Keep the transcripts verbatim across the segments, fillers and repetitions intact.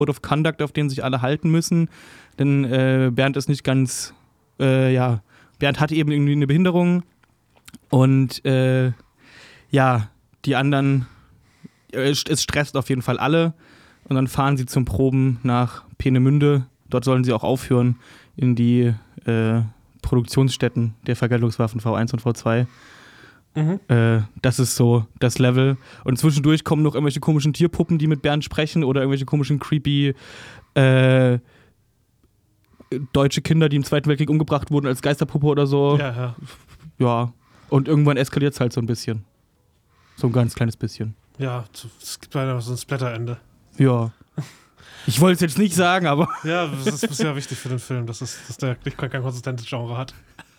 Code of Conduct, auf den sich alle halten müssen. Denn äh, Bernd ist nicht ganz, äh, ja, Bernd hat eben irgendwie eine Behinderung und äh, ja, die anderen, äh, es stresst auf jeden Fall alle und dann fahren sie zum Proben nach Peenemünde. Dort sollen sie auch aufhören in die äh, Produktionsstätten der Vergeltungswaffen V eins und V zwei. Mhm. Äh, das ist so das Level. Und zwischendurch kommen noch irgendwelche komischen Tierpuppen, die mit Bernd sprechen oder irgendwelche komischen creepy äh, deutsche Kinder, die im Zweiten Weltkrieg umgebracht wurden als Geisterpuppe oder so. Ja, ja. Ja. Und irgendwann eskaliert es halt so ein bisschen. So ein ganz kleines bisschen. Ja, es gibt leider so ein Splatter-Ende. Ja. Ich wollte es jetzt nicht sagen, aber. Ja, das ist ja wichtig für den Film, dass, es, dass der nicht kein konsistentes Genre hat.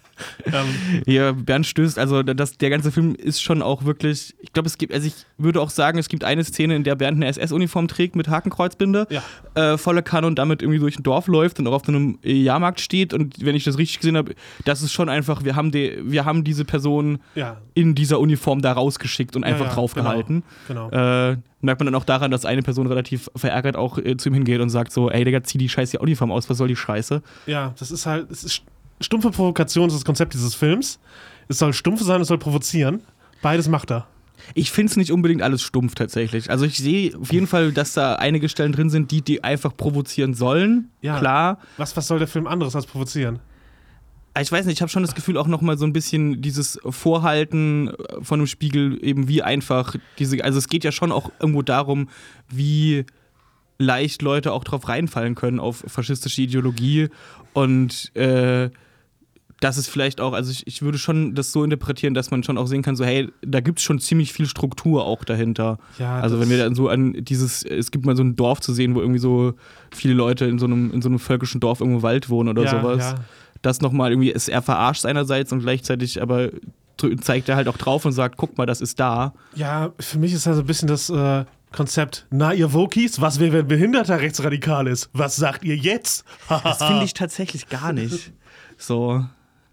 ähm. Ja, Bernd stößt, also das, der ganze Film ist schon auch wirklich, ich glaube, es gibt, also ich würde auch sagen, es gibt eine Szene, in der Bernd eine S S-Uniform trägt mit Hakenkreuzbinde, ja. äh, volle Kanne und damit irgendwie durch ein Dorf läuft und auch auf so einem Jahrmarkt steht und wenn ich das richtig gesehen habe, das ist schon einfach, wir haben, die, wir haben diese Person ja. in dieser Uniform da rausgeschickt und einfach ja, ja, draufgehalten. Genau. genau. Äh, merkt man dann auch daran, dass eine Person relativ verärgert auch äh, zu ihm hingeht und sagt so, ey Digga, zieh die scheiß Uniform aus, was soll die Scheiße? Ja, das ist halt, es ist stumpfe Provokation ist das Konzept dieses Films. Es soll stumpf sein, es soll provozieren. Beides macht er. Ich finde es nicht unbedingt alles stumpf tatsächlich. Also ich sehe auf jeden Fall, dass da einige Stellen drin sind, die, die einfach provozieren sollen. Ja. Klar. Was, was soll der Film anderes als provozieren? Ich weiß nicht, ich habe schon das Gefühl, auch nochmal so ein bisschen dieses Vorhalten von einem Spiegel, eben wie einfach diese, also es geht ja schon auch irgendwo darum, wie leicht Leute auch drauf reinfallen können auf faschistische Ideologie und äh, das ist vielleicht auch, also ich, ich würde schon das so interpretieren, dass man schon auch sehen kann, so hey, da gibt es schon ziemlich viel Struktur auch dahinter. Ja, also wenn wir dann so an dieses, es gibt mal so ein Dorf zu sehen, wo irgendwie so viele Leute in so einem, in so einem völkischen Dorf irgendwo im Wald wohnen oder ja, sowas. Ja. Das nochmal irgendwie, ist er verarscht einerseits und gleichzeitig aber zeigt er halt auch drauf und sagt, guck mal, das ist da. Ja, für mich ist das ein bisschen das äh, Konzept, na ihr Wokis, was wäre, wenn behinderter rechtsradikal ist? Was sagt ihr jetzt? Das finde ich tatsächlich gar nicht. So.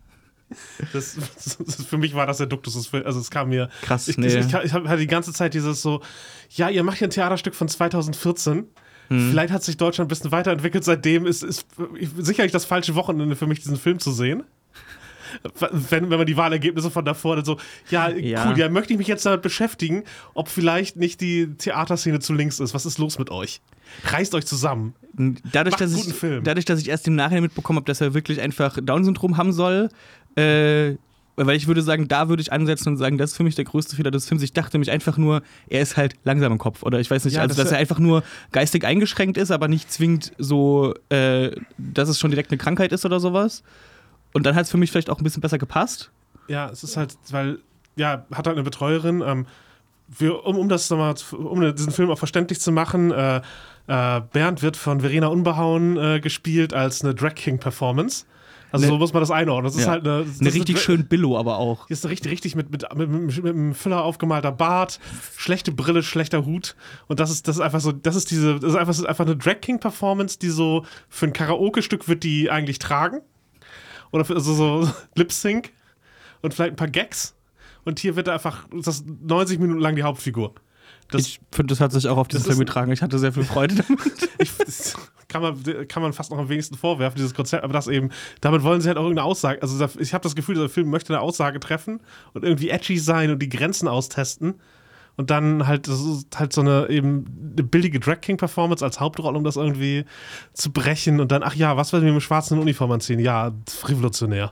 Das, das, für mich war das der Duktus des Films. Also es kam mir. Krass, ich, nee. ich, ich, ich hatte die ganze Zeit dieses so, ja, ihr macht hier ein Theaterstück von zwanzig vierzehn. Hm. Vielleicht hat sich Deutschland ein bisschen weiterentwickelt. Seitdem ist, ist sicherlich das falsche Wochenende für mich, diesen Film zu sehen. Wenn, wenn man die Wahlergebnisse von davor dann so, ja, ja, cool, ja, möchte ich mich jetzt damit beschäftigen, ob vielleicht nicht die Theaterszene zu links ist. Was ist los mit euch? Reißt euch zusammen. Dadurch, dass ich, dadurch, dass ich erst im Nachhinein mitbekommen habe, dass er wirklich einfach Down-Syndrom haben soll, äh, weil ich würde sagen, da würde ich ansetzen und sagen, das ist für mich der größte Fehler des Films. Ich dachte nämlich einfach nur, er ist halt langsam im Kopf. Oder ich weiß nicht, ja, also das dass er einfach nur geistig eingeschränkt ist, aber nicht zwingend so, äh, dass es schon direkt eine Krankheit ist oder sowas. Und dann hat es für mich vielleicht auch ein bisschen besser gepasst. Ja, es ist halt, weil, ja, hat halt eine Betreuerin, ähm, wir, um, um das nochmal, um diesen Film auch verständlich zu machen, äh, äh, Bernd wird von Verena Unbehauen äh, gespielt als eine Drag King Performance. Also ne, so muss man das einordnen. Das ist ja halt eine, das eine richtig ist, schön Billo, aber auch. Hier ist richtig, richtig mit, mit, mit, mit, mit einem Füller aufgemalter Bart, schlechte Brille, schlechter Hut. Und das ist, das ist einfach so, das ist diese, das ist einfach, das ist einfach eine Drag King Performance, die so für ein Karaoke-Stück wird die eigentlich tragen. Oder für also so Lip-Sync und vielleicht ein paar Gags. Und hier wird er einfach das neunzig Minuten lang die Hauptfigur. Das, ich finde, das hat sich auch auf diesen Film getragen. Ich hatte sehr viel Freude damit. ich, das kann man, kann man fast noch am wenigsten vorwerfen, dieses Konzept. Aber das eben, damit wollen sie halt auch irgendeine Aussage. Also ich habe das Gefühl, der Film möchte eine Aussage treffen und irgendwie edgy sein und die Grenzen austesten. Und dann halt, das ist halt so eine eben eine billige Drag King Performance als Hauptrolle, um das irgendwie zu brechen. Und dann, ach ja, was werden wir mit schwarzen Uniform anziehen? Ja, revolutionär.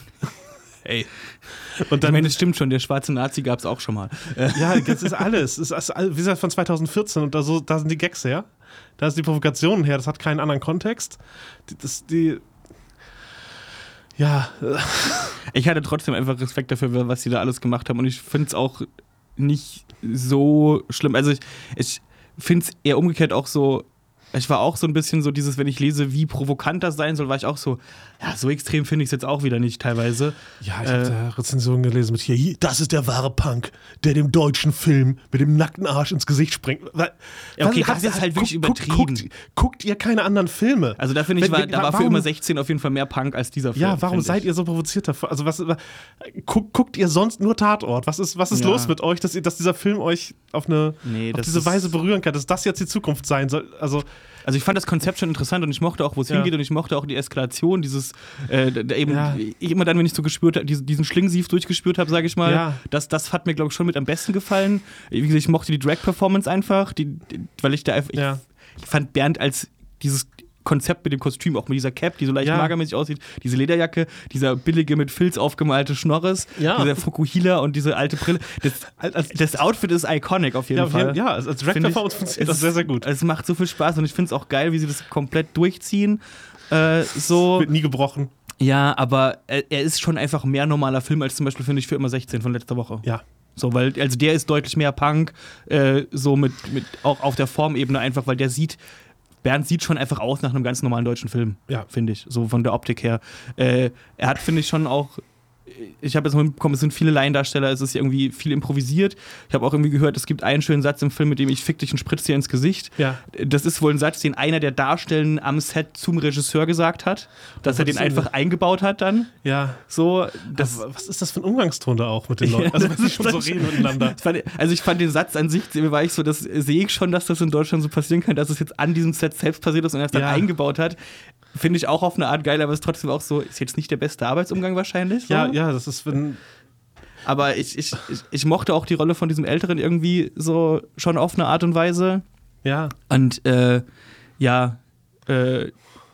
Ey. Und dann, ich meine, es stimmt schon, der schwarze Nazi gab es auch schon mal. Ja, das ist alles. Das ist, wie gesagt, von zwanzig vierzehn und da, so, da sind die Gags her. Da sind die Provokationen her. Das hat keinen anderen Kontext. Die, das, die ja. Ich hatte trotzdem einfach Respekt dafür, was sie da alles gemacht haben. Und ich finde es auch nicht so schlimm. Also ich, ich finde es eher umgekehrt auch so, ich war auch so ein bisschen so dieses, wenn ich lese, wie provokant das sein soll, war ich auch so, ja, so extrem finde ich es jetzt auch wieder nicht teilweise. Ja, ich äh, habe da Rezensionen gelesen mit hier, das ist der wahre Punk, der dem deutschen Film mit dem nackten Arsch ins Gesicht springt. Ja, okay, das ist halt wirklich übertrieben. Guckt, guckt ihr keine anderen Filme? Also da finde ich, war, da war für immer sechzehn auf jeden Fall mehr Punk als dieser Film. Ja, warum seid ihr so provoziert davor? Also was, guckt, guckt ihr sonst nur Tatort? Was ist, was ist ja. los mit euch, dass, ihr, dass dieser Film euch auf, eine, nee, auf diese Weise berühren kann, dass das jetzt die Zukunft sein soll? Also also ich fand das Konzept schon interessant und ich mochte auch, wo es Ja. hingeht und ich mochte auch die Eskalation, dieses, äh, da eben, Ja. ich immer dann, wenn ich so gespürt habe, diesen, diesen Schlingensief durchgespürt habe, sage ich mal, Ja. das, das hat mir, glaube ich, schon mit am besten gefallen. Wie gesagt, ich mochte die Drag-Performance einfach, die, die, weil ich da einfach, ich, Ja. ich fand Bernd als dieses Konzept mit dem Kostüm, auch mit dieser Cap, die so leicht Ja. magermäßig aussieht, diese Lederjacke, dieser billige mit Filz aufgemalte Schnorres, Ja. dieser Fukuhila und diese alte Brille. Das, das Outfit ist iconic auf jeden Ja, auf Fall. jeden, ja, als als Finde ich- Drag-Performance funktioniert das es- sehr, sehr gut. Es macht so viel Spaß und ich finde es auch geil, wie sie das komplett durchziehen. Äh, so. Wird nie gebrochen. Ja, aber er, er ist schon einfach mehr normaler Film als zum Beispiel, finde ich, für immer sechzehn von letzter Woche. Ja. So, weil, also der ist deutlich mehr Punk, äh, so mit, mit, auch auf der Formebene einfach, weil der sieht, Bernd sieht schon einfach aus nach einem ganz normalen deutschen Film, Ja. finde ich, so von der Optik her. Äh, er hat, finde ich, schon auch, ich habe jetzt mal mitbekommen, es sind viele Laiendarsteller, es ist irgendwie viel improvisiert. Ich habe auch irgendwie gehört, es gibt einen schönen Satz im Film, mit dem ich fick dich und spritz dir ins Gesicht. Ja. Das ist wohl ein Satz, den einer der Darstellenden am Set zum Regisseur gesagt hat, dass Oh, er den das ist einfach eingebaut hat dann. Ja. So, das, Das, was ist das für ein Umgangston da auch mit den Leuten? Also, wenn sie schon so reden miteinander. Ich fand, also ich fand den Satz an sich, war ich so, das sehe ich schon, dass das in Deutschland so passieren kann, dass es jetzt an diesem Set selbst passiert ist und er es dann Ja. eingebaut hat. Finde ich auch auf eine Art geil, aber es ist trotzdem auch so, ist jetzt nicht der beste Arbeitsumgang wahrscheinlich. So. Ja, ja, das ist, wenn. Aber ich, ich, ich, ich mochte auch die Rolle von diesem Älteren irgendwie so schon auf eine Art und Weise. Ja. Und äh, ja, äh,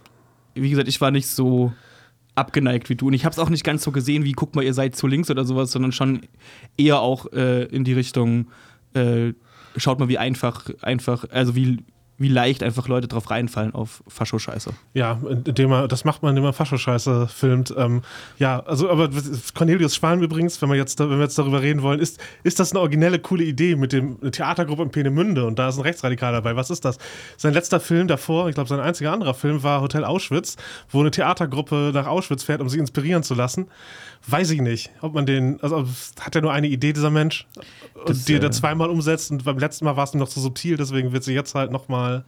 wie gesagt, ich war nicht so abgeneigt wie du. Und ich habe es auch nicht ganz so gesehen, wie guck mal, ihr seid zu links oder sowas, sondern schon eher auch äh, in die Richtung, äh, schaut mal, wie einfach, einfach, also wie, wie leicht einfach Leute drauf reinfallen auf Fascho-Scheiße. Ja, indem man, das macht man, indem man Fascho-Scheiße filmt. Ähm, ja, also, aber Cornelius Schwan übrigens, wenn wir jetzt, wenn wir jetzt darüber reden wollen, ist, ist das eine originelle, coole Idee mit dem eine Theatergruppe in Peenemünde und da ist ein Rechtsradikal dabei. Was ist das? Sein letzter Film davor, ich glaube, sein einziger anderer Film war Hotel Auschwitz, wo eine Theatergruppe nach Auschwitz fährt, um sich inspirieren zu lassen. Weiß ich nicht, ob man den, also hat er nur eine Idee, dieser Mensch, und Das, die äh, er zweimal umsetzt und beim letzten Mal war es ihm noch so subtil, deswegen wird sie jetzt halt nochmal.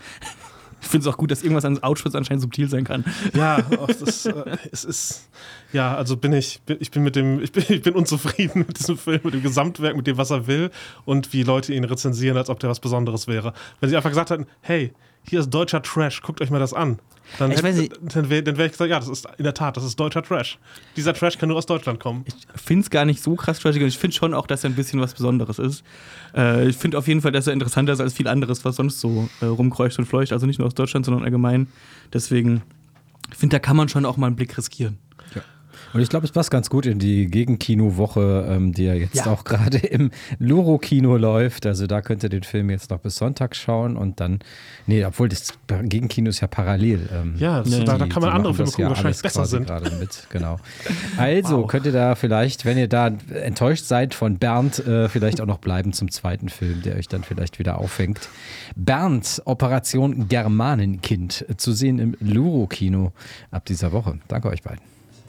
Ich finde es auch gut, dass irgendwas an Auschwitz anscheinend subtil sein kann. Ja, auch das, äh, es ist, ja, also bin ich, bin, ich bin mit dem, ich bin, ich bin unzufrieden mit diesem Film, mit dem Gesamtwerk, mit dem, was er will und wie Leute ihn rezensieren, als ob der was Besonderes wäre. Wenn sie einfach gesagt hätten, hey, hier ist deutscher Trash, guckt euch mal das an. Dann, Ich weiß nicht. dann wäre dann wär ich gesagt, ja, das ist in der Tat, das ist deutscher Trash. Dieser Trash kann nur aus Deutschland kommen. Ich finde es gar nicht so krass trashig und ich finde schon auch, dass er ein bisschen was Besonderes ist. Äh, ich finde auf jeden Fall, dass er interessanter ist als viel anderes, was sonst so äh, rumkreucht und fleucht. Also nicht nur aus Deutschland, sondern allgemein. Deswegen, ich finde, da kann man schon auch mal einen Blick riskieren. Und ich glaube, es passt ganz gut in die Gegenkino-Woche, ähm, die ja jetzt Ja. auch gerade im Luro-Kino läuft. Also da könnt ihr den Film jetzt noch bis Sonntag schauen und dann, nee, obwohl das Gegenkino ist ja parallel. Ähm, Ja, das, Nee, da, da die- kann man die andere machen Filme das gucken, ja die wahrscheinlich alles besser quasi sind. gerade mit, genau. Also Wow. könnt ihr da vielleicht, wenn ihr da enttäuscht seid von Bernd, äh, vielleicht auch noch bleiben zum zweiten Film, der euch dann vielleicht wieder auffängt. Bernd, Operation Germanenkind, äh, zu sehen im Luro-Kino ab dieser Woche. Danke euch beiden.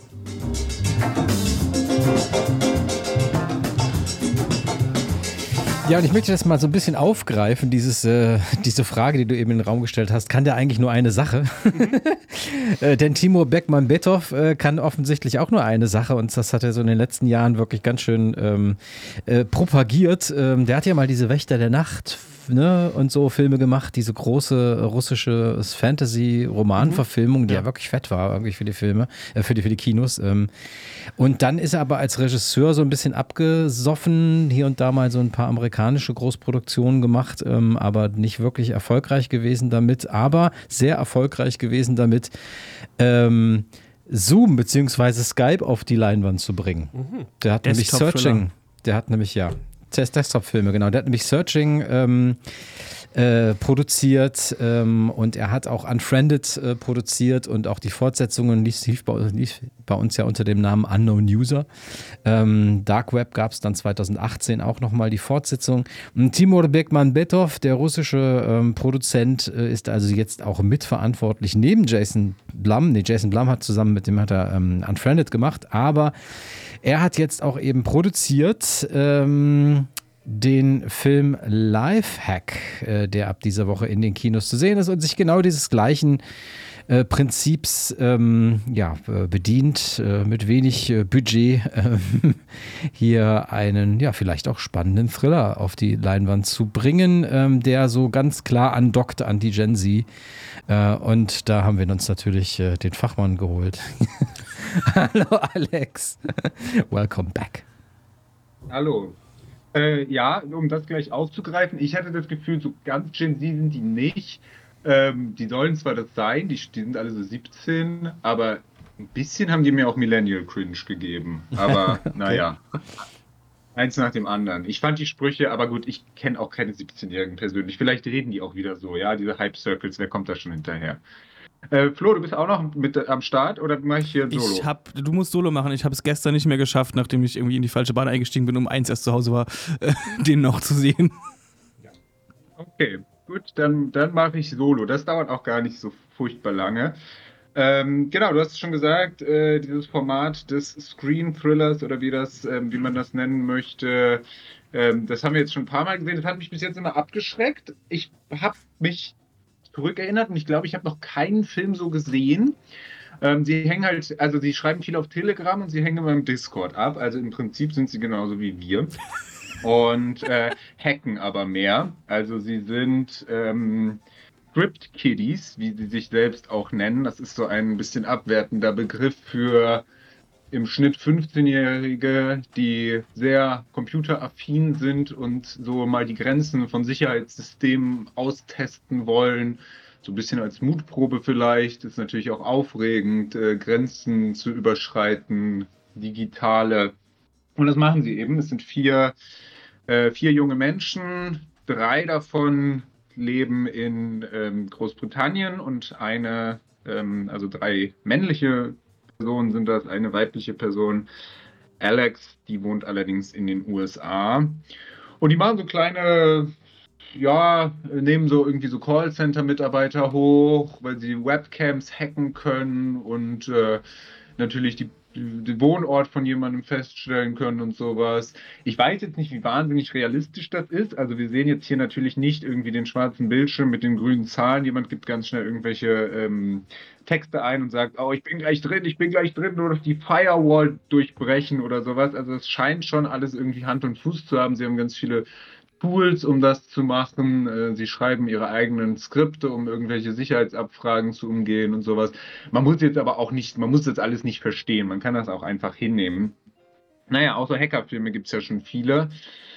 Ja, und ich möchte das mal so ein bisschen aufgreifen, dieses, äh, diese Frage, die du eben in den Raum gestellt hast. Kann der eigentlich nur eine Sache? äh, denn Timur Bekmambetov äh, kann offensichtlich auch nur eine Sache und das hat er so in den letzten Jahren wirklich ganz schön ähm, äh, propagiert. Ähm, der hat ja mal diese Wächter der Nacht, ne, und so Filme gemacht, diese große russische Fantasy-Roman-Verfilmung, die ja. ja wirklich fett war, irgendwie für die Filme, äh, für die, für die Kinos. Ähm. Und dann ist er aber als Regisseur so ein bisschen abgesoffen, hier und da mal so ein paar amerikanische Großproduktionen gemacht, ähm, aber nicht wirklich erfolgreich gewesen damit, aber sehr erfolgreich gewesen damit, ähm, Zoom bzw. Skype auf die Leinwand zu bringen. Mhm. Der hat nämlich Searching, der hat nämlich, ja, Desktop-Filme, genau. Der hat nämlich Searching ähm, äh, produziert ähm, und er hat auch Unfriended äh, produziert und auch die Fortsetzungen lief, lief, bei, lief bei uns ja unter dem Namen Unknown User. Ähm, Dark Web gab es dann zwanzig achtzehn auch nochmal die Fortsetzung. Und Timur Bekmambetov, der russische ähm, Produzent, äh, ist also jetzt auch mitverantwortlich neben Jason Blum. Nee, Jason Blum hat zusammen mit dem hat er ähm, Unfriended gemacht, aber er hat jetzt auch eben produziert ähm, den Film Lifehack, äh, der ab dieser Woche in den Kinos zu sehen ist und sich genau dieses gleichen äh, Prinzips ähm, ja, äh, bedient, äh, mit wenig äh, Budget äh, hier einen, ja, vielleicht auch spannenden Thriller auf die Leinwand zu bringen, ähm, der so ganz klar andockt an die Gen Z. Äh, und da haben wir uns natürlich äh, den Fachmann geholt. Hallo Alex, welcome back. Hallo. Äh, ja, um das gleich aufzugreifen, ich hatte das Gefühl, so ganz Gen Z sind die nicht. Ähm, die sollen zwar das sein, die, die sind alle so siebzehn, aber ein bisschen haben die mir auch Millennial Cringe gegeben. Aber okay. Naja, eins nach dem anderen. Ich fand die Sprüche, aber gut, ich kenne auch keine siebzehnjährigen persönlich. Vielleicht reden die auch wieder so, ja, diese Hype-Circles, wer kommt da schon hinterher? Äh, Flo, du bist auch noch mit äh, am Start oder mache ich hier Solo? Ich hab, du musst Solo machen. Ich habe es gestern nicht mehr geschafft, nachdem ich irgendwie in die falsche Bahn eingestiegen bin, um eins erst zu Hause war, äh, den noch zu sehen. Ja. Okay, gut, dann, dann mache ich Solo. Das dauert auch gar nicht so furchtbar lange. Ähm, genau, du hast es schon gesagt, äh, dieses Format des Screen-Thrillers oder wie, das, ähm, wie man das nennen möchte, ähm, das haben wir jetzt schon ein paar Mal gesehen. Das hat mich bis jetzt immer abgeschreckt. Ich habe mich zurückerinnert und ich glaube, ich habe noch keinen Film so gesehen. Ähm, sie hängen halt, also sie schreiben viel auf Telegram und sie hängen immer im Discord ab. Also im Prinzip sind sie genauso wie wir und äh, hacken aber mehr. Also sie sind ähm, Script Kiddies, wie sie sich selbst auch nennen. Das ist so ein bisschen abwertender Begriff für im Schnitt fünfzehnjährige, die sehr computeraffin sind und so mal die Grenzen von Sicherheitssystemen austesten wollen. So ein bisschen als Mutprobe vielleicht. Ist natürlich auch aufregend, äh, Grenzen zu überschreiten, digitale. Und das machen sie eben. Es sind vier, äh, vier junge Menschen. Drei davon leben in ähm, Großbritannien und eine, ähm, also drei männliche Personen sind das, eine weibliche Person, Alex, die wohnt allerdings in den U S A. Und die machen so kleine, ja, nehmen so irgendwie so Callcenter-Mitarbeiter hoch, weil sie Webcams hacken können und äh, natürlich die, den Wohnort von jemandem feststellen können und sowas. Ich weiß jetzt nicht, wie wahnsinnig realistisch das ist. Also wir sehen jetzt hier natürlich nicht irgendwie den schwarzen Bildschirm mit den grünen Zahlen. Jemand gibt ganz schnell irgendwelche ähm, Texte ein und sagt, oh, ich bin gleich drin, ich bin gleich drin, nur durch die Firewall durchbrechen oder sowas. Also es scheint schon alles irgendwie Hand und Fuß zu haben. Sie haben ganz viele Tools, um das zu machen. Sie schreiben ihre eigenen Skripte, um irgendwelche Sicherheitsabfragen zu umgehen und sowas. Man muss jetzt aber auch nicht, man muss das alles nicht verstehen. Man kann das auch einfach hinnehmen. Naja, außer Hackerfilme gibt es ja schon viele.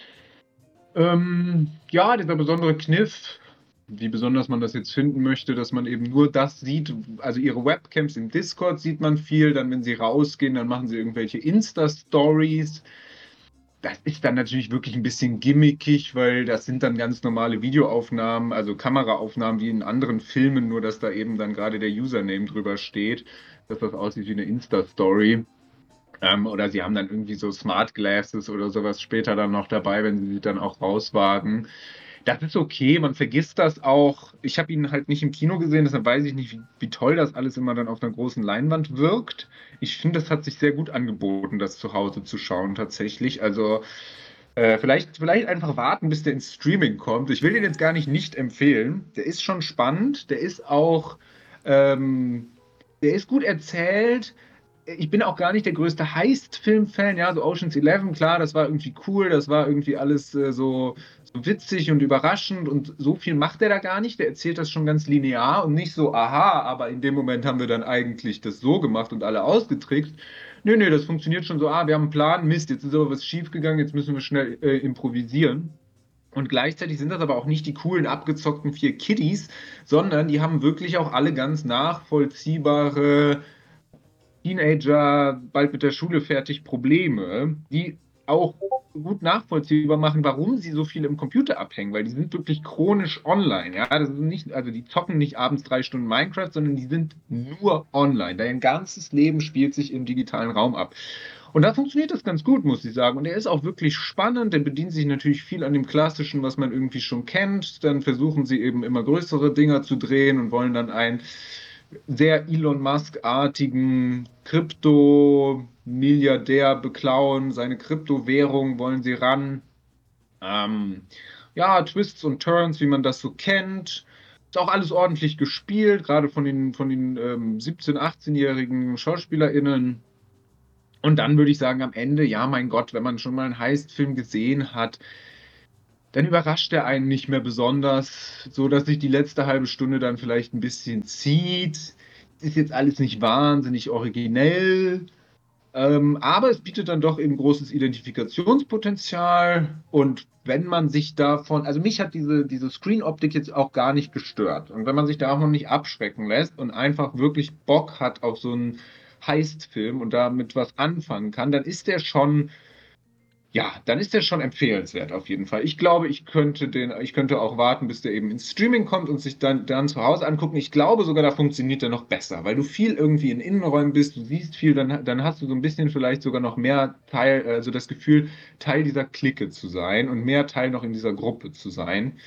Ähm, ja, dieser besondere Kniff, wie besonders man das jetzt finden möchte, dass man eben nur das sieht, also ihre Webcams im Discord sieht man viel, dann wenn sie rausgehen, dann machen sie irgendwelche Insta-Stories. Das ist dann natürlich wirklich ein bisschen gimmickig, weil das sind dann ganz normale Videoaufnahmen, also Kameraaufnahmen wie in anderen Filmen, nur dass da eben dann gerade der Username drüber steht, dass das aussieht wie eine Insta-Story. Ähm, oder sie haben dann irgendwie so Smart Glasses oder sowas später dann noch dabei, wenn sie sie dann auch rauswagen. Das ist okay, man vergisst das auch. Ich habe ihn halt nicht im Kino gesehen, deshalb weiß ich nicht, wie, wie toll das alles immer dann auf einer großen Leinwand wirkt. Ich finde, das hat sich sehr gut angeboten, das zu Hause zu schauen tatsächlich. Also äh, vielleicht, vielleicht einfach warten, bis der ins Streaming kommt. Ich will den jetzt gar nicht nicht empfehlen. Der ist schon spannend, der ist auch, ähm, der ist gut erzählt. Ich bin auch gar nicht der größte Heist-Film-Fan, ja, so Ocean's Eleven, klar, das war irgendwie cool, das war irgendwie alles äh, so, so witzig und überraschend und so viel macht er da gar nicht, der erzählt das schon ganz linear und nicht so, aha, aber in dem Moment haben wir dann eigentlich das so gemacht und alle ausgetrickst. Nö, nö, das funktioniert schon so, ah, wir haben einen Plan, Mist, jetzt ist aber was schiefgegangen, jetzt müssen wir schnell äh, improvisieren. Und gleichzeitig sind das aber auch nicht die coolen, abgezockten vier Kiddies, sondern die haben wirklich auch alle ganz nachvollziehbare Teenager, bald mit der Schule fertig, Probleme, die auch gut nachvollziehbar machen, warum sie so viel im Computer abhängen, weil die sind wirklich chronisch online. Ja, das ist nicht, also die zocken nicht abends drei Stunden Minecraft, sondern die sind nur online. Dein ganzes Leben spielt sich im digitalen Raum ab. Und da funktioniert das ganz gut, muss ich sagen. Und er ist auch wirklich spannend. Der bedient sich natürlich viel an dem Klassischen, was man irgendwie schon kennt. Dann versuchen sie eben immer größere Dinger zu drehen und wollen dann ein sehr Elon Musk-artigen Krypto-Milliardär beklauen. Seine Kryptowährung wollen sie ran. Ähm, ja, Twists und Turns, wie man das so kennt. Ist ist auch alles ordentlich gespielt, gerade von den, von den ähm, siebzehn-, achtzehnjährigen SchauspielerInnen. Und dann würde ich sagen, am Ende, ja, mein Gott, wenn man schon mal einen Heist-Film gesehen hat, dann überrascht er einen nicht mehr besonders, so dass sich die letzte halbe Stunde dann vielleicht ein bisschen zieht. Ist jetzt alles nicht wahnsinnig originell, ähm, aber es bietet dann doch eben großes Identifikationspotenzial. Und wenn man sich davon, also mich hat diese, diese Screen-Optik jetzt auch gar nicht gestört. Und wenn man sich davon nicht abschrecken lässt und einfach wirklich Bock hat auf so einen Heist-Film und damit was anfangen kann, dann ist der schon, ja, dann ist der schon empfehlenswert auf jeden Fall. Ich glaube, ich könnte den, ich könnte auch warten, bis der eben ins Streaming kommt und sich dann, dann zu Hause angucken. Ich glaube sogar, da funktioniert der noch besser, weil du viel irgendwie in Innenräumen bist, du siehst viel, dann, dann hast du so ein bisschen vielleicht sogar noch mehr Teil, also das Gefühl, Teil dieser Clique zu sein und mehr Teil noch in dieser Gruppe zu sein.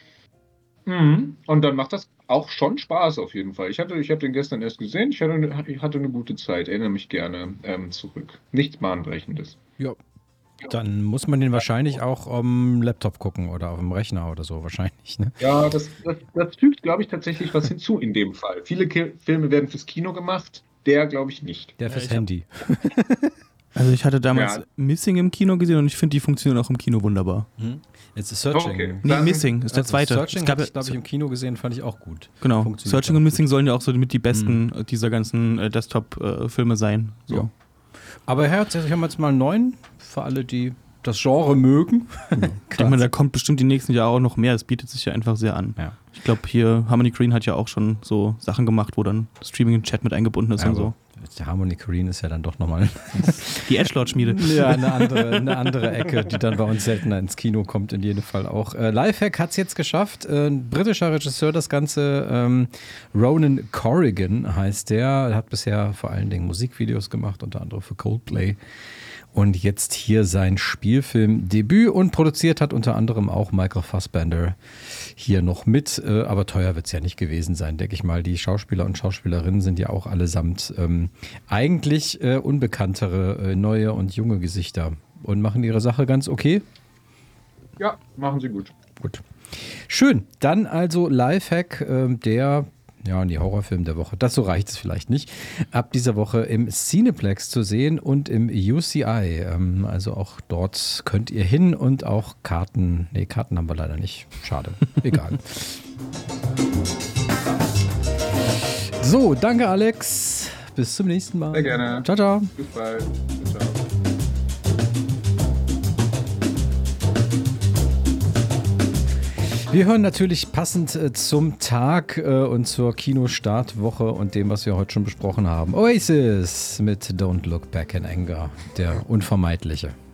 Mhm. Und dann macht das auch schon Spaß auf jeden Fall. Ich hatte, ich habe den gestern erst gesehen, ich hatte, ich hatte eine gute Zeit, erinnere mich gerne ähm, zurück. Nichts Bahnbrechendes. Ja. Dann muss man den wahrscheinlich auch am Laptop gucken oder auf dem Rechner oder so wahrscheinlich, ne? Ja, das, das, das fügt, glaube ich, tatsächlich was hinzu in dem Fall. Viele Ki- Filme werden fürs Kino gemacht, der glaube ich nicht. Der fürs Ja, ich hab- Handy. Also ich hatte damals Ja. Missing im Kino gesehen und ich finde, die funktionieren auch im Kino wunderbar. It's a Searching. Okay. Nee, Dann- Missing ist der Also zweite. Searching es gab habe ja, ich, glaube ich, im Kino gesehen, fand ich auch gut. genau. Funktioniert Searching auch und gut. Missing sollen ja auch so mit die besten äh, dieser ganzen äh, Desktop-Filme sein. So. Ja. Aber Herr, jetzt haben wir jetzt mal einen neuen, für alle, die das Genre mögen. Ich denke mal, da kommt bestimmt die nächsten Jahre auch noch mehr. Es bietet sich ja einfach sehr an. Ja. Ich glaube, hier Harmony Korine hat ja auch schon so Sachen gemacht, wo dann Streaming und Chat mit eingebunden ist Ja, und so. aber der Harmony Korine ist ja dann doch nochmal Die Edgelord-Schmiede. ja, eine, andere, eine andere Ecke, die dann bei uns seltener ins Kino kommt, in jedem Fall auch. Äh, Lifehack hat es jetzt geschafft. Äh, ein britischer Regisseur, das Ganze. Ähm, Ronan Corrigan heißt der. Hat bisher vor allen Dingen Musikvideos gemacht, unter anderem für Coldplay. Und jetzt hier sein Spielfilmdebüt und produziert hat unter anderem auch Michael Fassbender hier noch mit. Äh, aber teuer wird es ja nicht gewesen sein, denke ich mal. Die Schauspieler und Schauspielerinnen sind ja auch allesamt ähm, eigentlich äh, unbekanntere, äh, neue und junge Gesichter und machen ihre Sache ganz okay. Ja, machen sie gut. Gut. Schön. Dann also Lifehack, äh, der ja, die Horrorfilm der Woche. Dazu reicht es vielleicht nicht. Ab dieser Woche im Cineplex zu sehen und im U C I. Ähm, also auch dort könnt ihr hin und auch Karten. Nee, Karten haben wir leider nicht. Schade. Egal. So, danke Alex. Bis zum nächsten Mal. Sehr gerne. Ciao, ciao. Bis bald. Ciao. Wir hören natürlich passend äh, zum Tag äh, und zur Kinostartwoche und dem, was wir heute schon besprochen haben. Oasis mit Don't Look Back in Anger, der unvermeidliche.